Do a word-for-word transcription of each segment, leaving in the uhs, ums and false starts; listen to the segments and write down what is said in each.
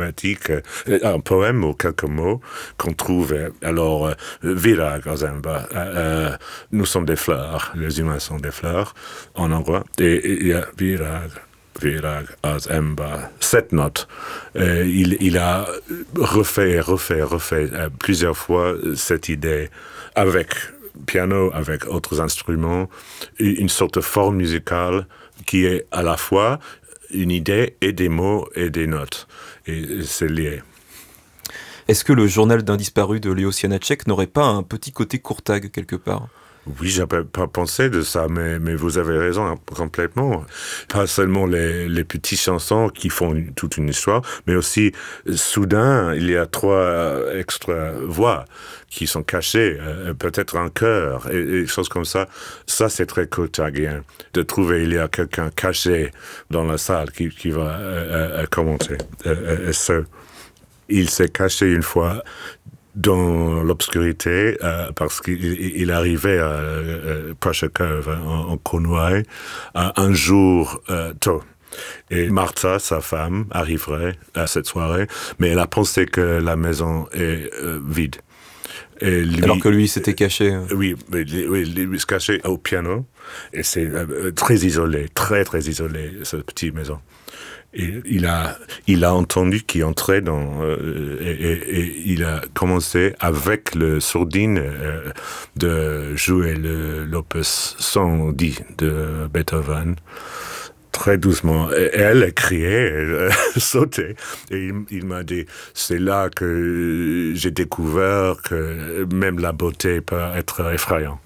poétique, un poème ou quelques mots qu'on trouve. Alors, euh, virag az ember, euh, nous sommes des fleurs, les humains sont des fleurs en hongrois, et il y a virag. Virag az ember, cette note. Euh, il, il a refait, refait, refait euh, plusieurs fois cette idée avec piano, avec autres instruments, une sorte de forme musicale qui est à la fois une idée et des mots et des notes. Et c'est lié. Est-ce que le journal d'un disparu de Leos Janáček n'aurait pas un petit côté Courtag quelque part ? Oui, j'avais pas pensé de ça, mais, mais vous avez raison hein, complètement. Pas seulement les, les petites chansons qui font une, toute une histoire, mais aussi, soudain, il y a trois extra voix qui sont cachées, euh, peut-être un chœur, et, et des choses comme ça. Ça, c'est très courtagien, de trouver il y a quelqu'un caché dans la salle qui, qui va euh, euh, commenter. Euh, euh, ce, il s'est caché une fois dans l'obscurité, euh, parce qu'il il arrivait à euh, Prachakov, en, en Cornouailles, un jour euh, tôt. Et Martha, sa femme, arriverait à cette soirée, mais elle a pensé que la maison est euh, vide. Et lui, alors que lui s'était caché. Euh, oui, oui, lui se cachait au piano, et c'est euh, très isolé, très très isolé, cette petite maison. Et il a, il a entendu qu'il entrait dans, euh, et, et, et il a commencé avec le sourdine euh, de jouer le, l'opus cent dix de Beethoven, très doucement. Et elle a crié, elle a sauté. Et il, il m'a dit, c'est là que j'ai découvert que même la beauté peut être effrayante.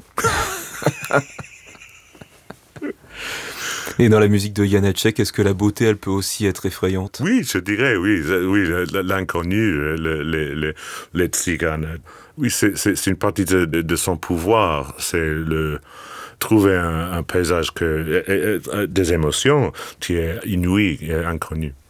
Et dans la musique de Janáček, est-ce que la beauté, elle peut aussi être effrayante ? Oui, je dirais, oui. Oui, l'inconnu, les, les, les tziganes. Oui, c'est, c'est, c'est une partie de, de, de son pouvoir. C'est le trouver un, un paysage que, des émotions qui est inouï et inconnu.